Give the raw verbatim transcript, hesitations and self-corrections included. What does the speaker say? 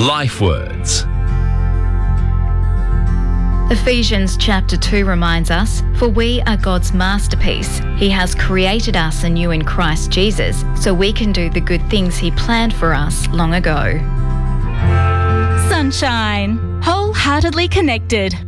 Life Words. Ephesians chapter two reminds us, "For we are God's masterpiece. He has created us anew in Christ Jesus, so we can do the good things He planned for us long ago." Sunshine. Wholeheartedly connected.